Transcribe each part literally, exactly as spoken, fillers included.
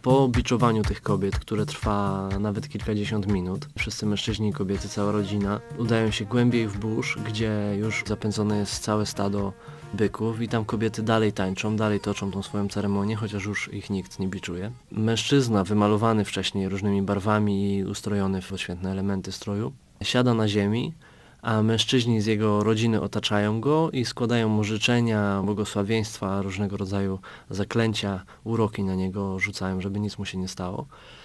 Po biczowaniu tych kobiet, które trwa nawet kilkadziesiąt minut, wszyscy mężczyźni i kobiety, cała rodzina, udają się głębiej w burz, gdzie już zapędzone jest całe stado byków i tam kobiety dalej tańczą, dalej toczą tą swoją ceremonię, chociaż już ich nikt nie biczuje. Mężczyzna, wymalowany wcześniej różnymi barwami i ustrojony w świetne elementy stroju, siada na ziemi, a mężczyźni z jego rodziny otaczają go i składają mu życzenia, błogosławieństwa, różnego rodzaju zaklęcia, uroki na niego rzucają, żeby nic mu się nie stało.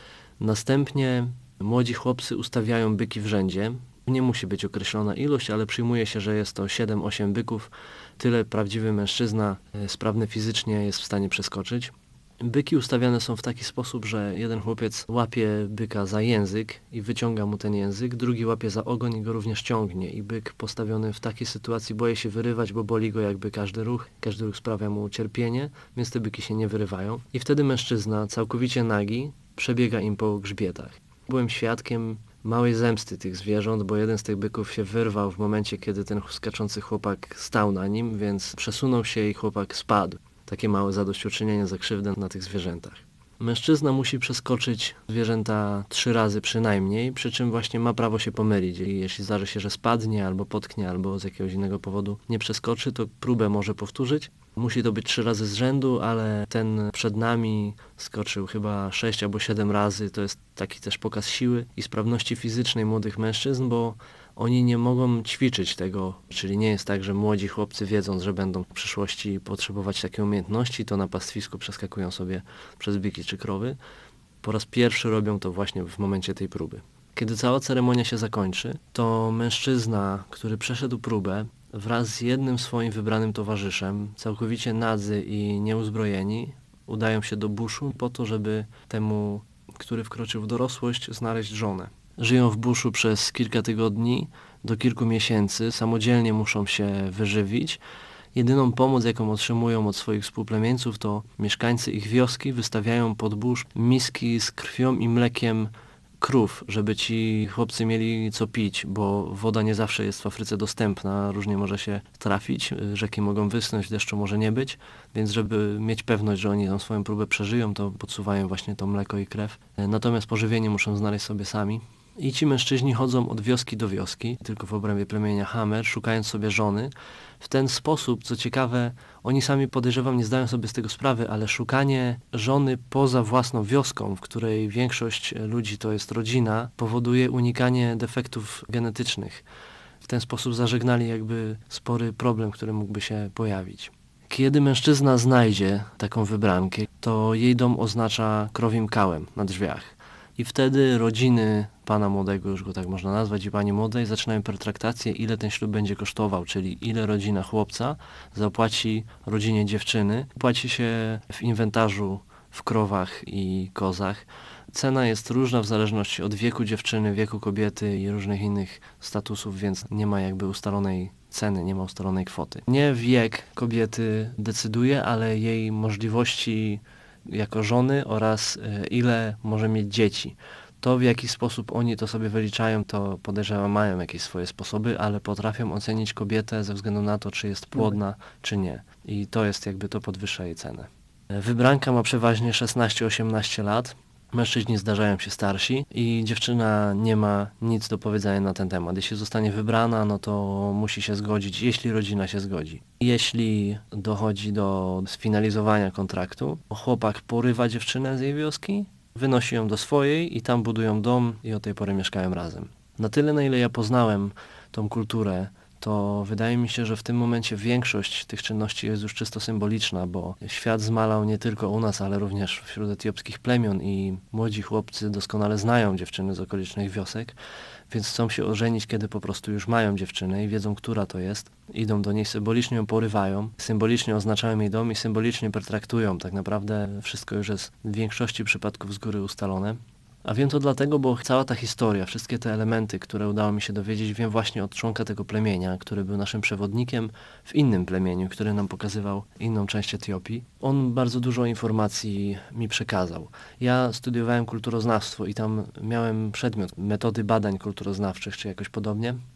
Następnie młodzi chłopcy ustawiają byki w rzędzie. Nie musi być określona ilość, ale przyjmuje się, że jest to siedem osiem byków. Tyle prawdziwy mężczyzna, sprawny fizycznie, jest w stanie przeskoczyć. Byki ustawiane są w taki sposób, że jeden chłopiec łapie byka za język i wyciąga mu ten język, drugi łapie za ogon i go również ciągnie. I byk postawiony w takiej sytuacji boję się wyrywać, bo boli go jakby każdy ruch. Każdy ruch sprawia mu cierpienie, więc te byki się nie wyrywają. I wtedy mężczyzna, całkowicie nagi, przebiega im po grzbietach. Byłem świadkiem małej zemsty tych zwierząt, bo jeden z tych byków się wyrwał w momencie, kiedy ten skaczący chłopak stał na nim, więc przesunął się i chłopak spadł. Takie małe zadośćuczynienie za krzywdę na tych zwierzętach. Mężczyzna musi przeskoczyć zwierzęta trzy razy przynajmniej, przy czym właśnie ma prawo się pomylić. I jeśli zdarzy się, że spadnie, albo potknie, albo z jakiegoś innego powodu nie przeskoczy, to próbę może powtórzyć. Musi to być trzy razy z rzędu, ale ten przed nami skoczył chyba sześć albo siedem razy. To jest taki też pokaz siły i sprawności fizycznej młodych mężczyzn, bo oni nie mogą ćwiczyć tego, czyli nie jest tak, że młodzi chłopcy, wiedząc, że będą w przyszłości potrzebować takiej umiejętności, to na pastwisku przeskakują sobie przez byki czy krowy. Po raz pierwszy robią to właśnie w momencie tej próby. Kiedy cała ceremonia się zakończy, to mężczyzna, który przeszedł próbę, wraz z jednym swoim wybranym towarzyszem, całkowicie nadzy i nieuzbrojeni, udają się do buszu po to, żeby temu, który wkroczył w dorosłość, znaleźć żonę. Żyją w buszu przez kilka tygodni do kilku miesięcy, samodzielnie muszą się wyżywić. Jedyną pomoc, jaką otrzymują od swoich współplemieńców, to mieszkańcy ich wioski wystawiają pod burz miski z krwią i mlekiem krów, żeby ci chłopcy mieli co pić, bo woda nie zawsze jest w Afryce dostępna, różnie może się trafić, rzeki mogą wyschnąć, deszczu może nie być, więc żeby mieć pewność, że oni tą swoją próbę przeżyją, to podsuwają właśnie to mleko i krew. Natomiast pożywienie muszą znaleźć sobie sami. I ci mężczyźni chodzą od wioski do wioski, tylko w obrębie plemienia Hamer, szukając sobie żony. W ten sposób, co ciekawe, oni sami, podejrzewam, nie zdają sobie z tego sprawy, ale szukanie żony poza własną wioską, w której większość ludzi to jest rodzina, powoduje unikanie defektów genetycznych. W ten sposób zażegnali jakby spory problem, który mógłby się pojawić. Kiedy mężczyzna znajdzie taką wybrankę, to jej dom oznacza krowim kałem na drzwiach. I wtedy rodziny pana młodego, już go tak można nazwać, i pani młodej zaczynają pertraktację, ile ten ślub będzie kosztował, czyli ile rodzina chłopca zapłaci rodzinie dziewczyny. Płaci się w inwentarzu, w krowach i kozach. Cena jest różna w zależności od wieku dziewczyny, wieku kobiety i różnych innych statusów, więc nie ma jakby ustalonej ceny, nie ma ustalonej kwoty. Nie wiek kobiety decyduje, ale jej możliwości jako żony oraz ile może mieć dzieci. To, w jaki sposób oni to sobie wyliczają, to podejrzewam, mają jakieś swoje sposoby, ale potrafią ocenić kobietę ze względu na to, czy jest płodna, czy nie. I to jest jakby, to podwyższa jej cenę. Wybranka ma przeważnie szesnaście osiemnaście lat. Mężczyźni zdarzają się starsi i dziewczyna nie ma nic do powiedzenia na ten temat. Jeśli zostanie wybrana, no to musi się zgodzić, jeśli rodzina się zgodzi. Jeśli dochodzi do sfinalizowania kontraktu, chłopak porywa dziewczynę z jej wioski, wynosi ją do swojej i tam budują dom i od tej pory mieszkają razem. Na tyle, na ile ja poznałem tą kulturę, to wydaje mi się, że w tym momencie większość tych czynności jest już czysto symboliczna, bo świat zmalał nie tylko u nas, ale również wśród etiopskich plemion i młodzi chłopcy doskonale znają dziewczyny z okolicznych wiosek, więc chcą się ożenić, kiedy po prostu już mają dziewczynę i wiedzą, która to jest. Idą do niej, symbolicznie ją porywają, symbolicznie oznaczają jej dom i symbolicznie pertraktują. Tak naprawdę wszystko już jest w większości przypadków z góry ustalone. A wiem to dlatego, bo cała ta historia, wszystkie te elementy, które udało mi się dowiedzieć, wiem właśnie od członka tego plemienia, który był naszym przewodnikiem w innym plemieniu, który nam pokazywał inną część Etiopii. On bardzo dużo informacji mi przekazał. Ja studiowałem kulturoznawstwo i tam miałem przedmiot metody badań kulturoznawczych, czy jakoś podobnie.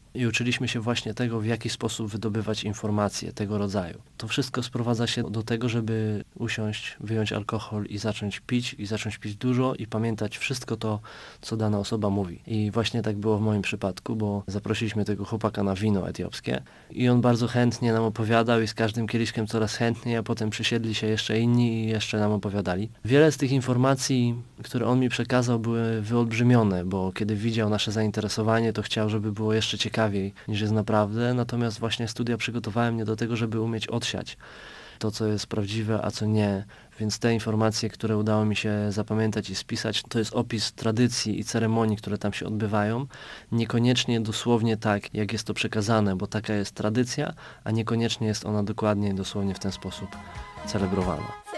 i uczyliśmy się właśnie tego, w jaki sposób wydobywać informacje tego rodzaju. To wszystko sprowadza się do tego, żeby usiąść, wyjąć alkohol i zacząć pić, i zacząć pić dużo i pamiętać wszystko to, co dana osoba mówi. I właśnie tak było w moim przypadku, bo zaprosiliśmy tego chłopaka na wino etiopskie i on bardzo chętnie nam opowiadał i z każdym kieliszkiem coraz chętniej, a potem przysiedli się jeszcze inni i jeszcze nam opowiadali. Wiele z tych informacji, które on mi przekazał, były wyolbrzymione, bo kiedy widział nasze zainteresowanie, to chciał, żeby było jeszcze ciekawiej niż jest naprawdę, natomiast właśnie studia przygotowały mnie do tego, żeby umieć odsiać to, co jest prawdziwe, a co nie. Więc te informacje, które udało mi się zapamiętać i spisać, to jest opis tradycji i ceremonii, które tam się odbywają. Niekoniecznie dosłownie tak, jak jest to przekazane, bo taka jest tradycja, a niekoniecznie jest ona dokładnie i dosłownie w ten sposób celebrowana.